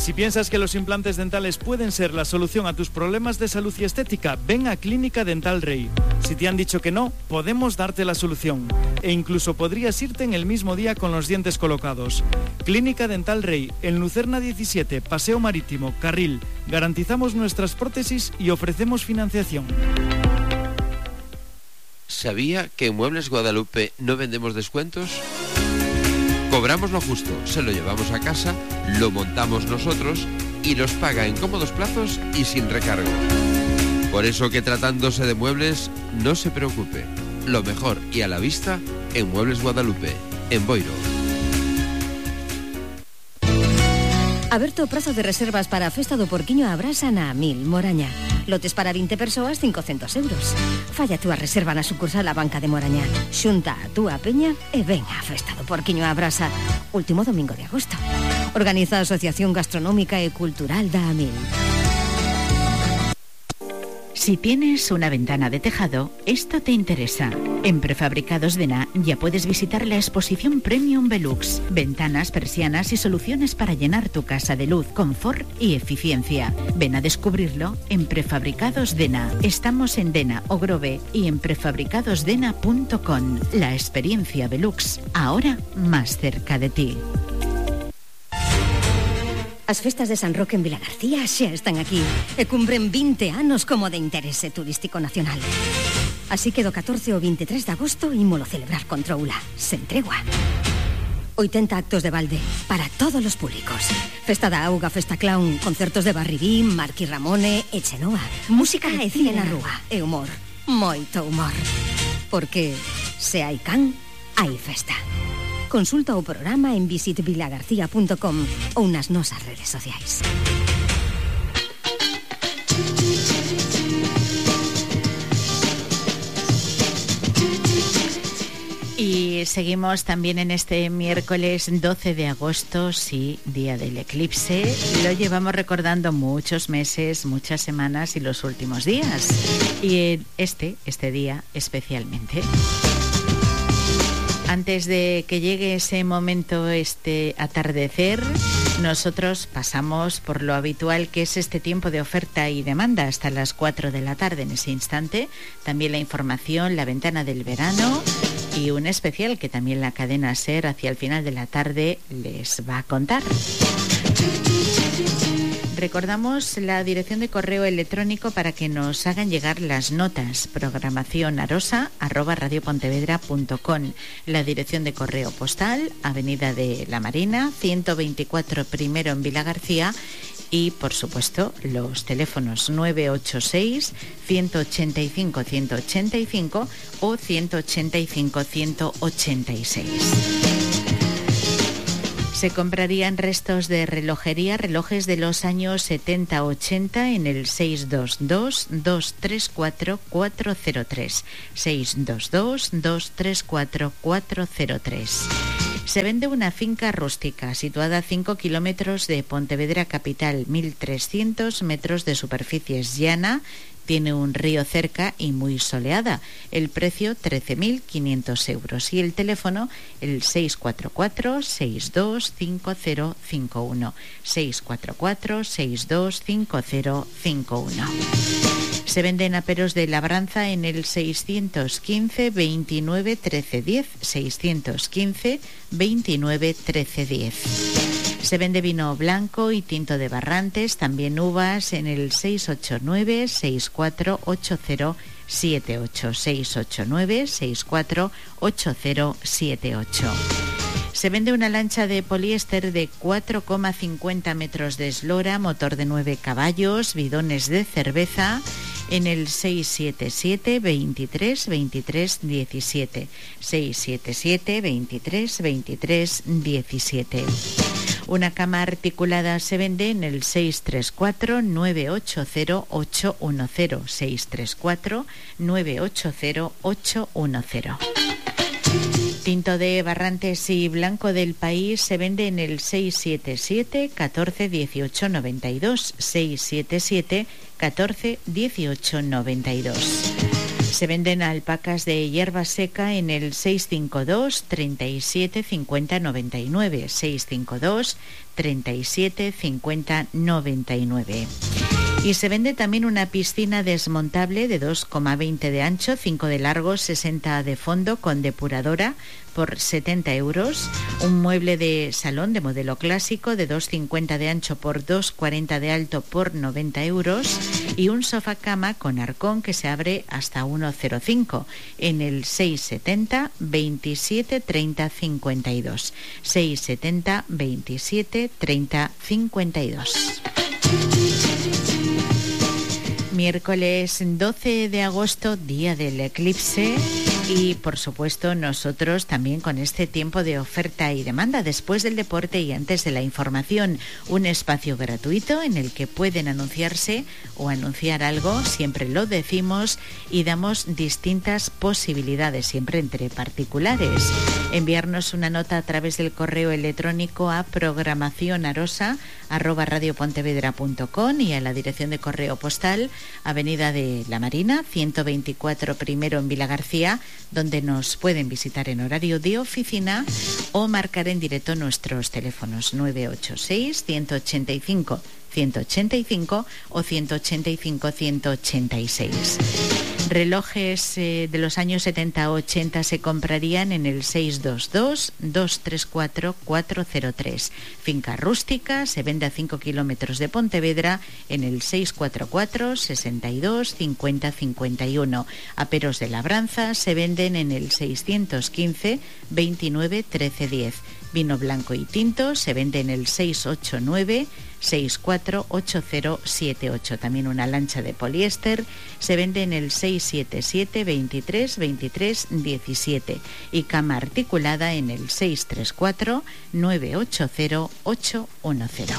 Si piensas que los implantes dentales pueden ser la solución a tus problemas de salud y estética, ven a Clínica Dental Rey. Si te han dicho que no, podemos darte la solución. E incluso podrías irte en el mismo día con los dientes colocados. Clínica Dental Rey, en Lucerna 17, Paseo Marítimo, Carril. Garantizamos nuestras prótesis y ofrecemos financiación. ¿Sabía que en Muebles Guadalupe no vendemos descuentos? Cobramos lo justo, se lo llevamos a casa, lo montamos nosotros y los paga en cómodos plazos y sin recargo. Por eso que tratándose de muebles, no se preocupe. Lo mejor y a la vista en Muebles Guadalupe, en Boiro. Aberto o prazo de reservas para a festa do porquiño á brasa na Amil, Moraña. Lotes para 20 persoas, 500 euros. Falla a túa reserva na sucursal a Banca de Moraña. Xunta a túa peña e ven á festa do porquiño á brasa. Último domingo de agosto. Organiza a Asociación Gastronómica e Cultural da Amil. Si tienes una ventana de tejado, esto te interesa. En Prefabricados Dena ya puedes visitar la exposición Premium Velux. Ventanas, persianas y soluciones para llenar tu casa de luz, confort y eficiencia. Ven a descubrirlo en Prefabricados Dena. Estamos en Dena, Ogrove y en prefabricadosdena.com. La experiencia Velux, ahora más cerca de ti. As festas de San Roque en Vilagarcía xa están aquí e cumpren 20 anos como de interese turístico nacional. Así que do 14 ao 23 de agosto ímolo celebrar con troula, sen tregua. 80 actos de balde para todos os públicos. Festa da auga, festa clown, concertos de Barribín, Marqui Ramone e Chenoa. Música e cine na rúa e humor, moito humor. Porque se hai can, hai festa. Consulta o programa en visitvilagarcía.com ou nas nosas redes sociais. Y seguimos también en este miércoles 12 de agosto, sí, día del eclipse. Lo llevamos recordando muchos meses, muchas semanas y los últimos días. Y este día especialmente. Antes de que llegue ese momento, este atardecer, nosotros pasamos por lo habitual que es este tiempo de oferta y demanda hasta las 4 de la tarde en ese instante. También la información, la ventana del verano y un especial que también la cadena SER hacia el final de la tarde les va a contar. Recordamos la dirección de correo electrónico para que nos hagan llegar las notas. programacionarosa@radiopontevedra.com. La dirección de correo postal, Avenida de la Marina, 124 primero en Vilagarcía. Y, por supuesto, los teléfonos 986-185-185 o 185-186. Se comprarían restos de relojería, relojes de los años 70-80 en el 622-234-403. 622-234-403. Se vende una finca rústica situada a 5 kilómetros de Pontevedra capital, 1.300 metros de superficie llana. Tiene un río cerca y muy soleada. El precio 13.500 euros. Y el teléfono, el 644-625051. 644-625051. Se venden aperos de labranza en el 615 29 13 10. 615 29 13 10. Se vende vino blanco y tinto de Barrantes, también uvas en el 689-648078. 689-648078. Se vende una lancha de poliéster de 4,50 metros de eslora, motor de 9 caballos, bidones de cerveza en el 677 23 23 17. 677 23 23 17. Una cama articulada se vende en el 634-980-810. 634-980-810. Tinto de Barrantes y blanco del país se vende en el 677 14 18 92. 677 14 18 92. Se venden alpacas de hierba seca en el 652 37 50 99, 652 37 50 99. Y se vende también una piscina desmontable de 2,20 de ancho, 5 de largo, 60 de fondo, con depuradora, por 70 euros. Un mueble de salón de modelo clásico de 2,50 de ancho por 2,40 de alto por 90 euros. Y un sofá cama con arcón que se abre hasta 1,05 en el 670 27 30 52. 670 27 30 52. Miércoles 12 de agosto, día del eclipse, y por supuesto nosotros también con este tiempo de oferta y demanda, después del deporte y antes de la información, un espacio gratuito en el que pueden anunciarse o anunciar algo, siempre lo decimos y damos distintas posibilidades, siempre entre particulares. Enviarnos una nota a través del correo electrónico a programacionarosa@radiopontevedra.com y a la dirección de correo postal Avenida de la Marina, 124 primero en Vilagarcía, donde nos pueden visitar en horario de oficina o marcar en directo nuestros teléfonos 986 185 185 o 185 186. Relojes de los años 70-80 se comprarían en el 622-234-403. Finca Rústica se vende a 5 kilómetros de Pontevedra en el 644-62-50-51. Aperos de Labranza se venden en el 615 29 13 10. Vino blanco y tinto se vende en el 689 648078. También una lancha de poliéster se vende en el 677 23 23 17 y cama articulada en el 634 980 810.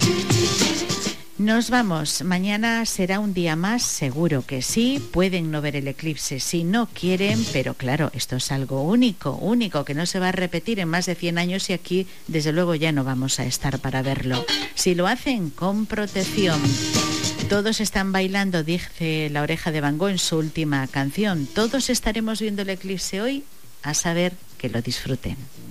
Nos vamos. Mañana será un día más, seguro que sí. Pueden no ver el eclipse si no quieren, pero claro, esto es algo único, que no se va a repetir en más de 100 años y aquí, desde luego, ya no vamos a estar para verlo. Si lo hacen con protección. Todos están bailando, dice La Oreja de Van Gogh en su última canción. Todos estaremos viendo el eclipse hoy, a saber que lo disfruten.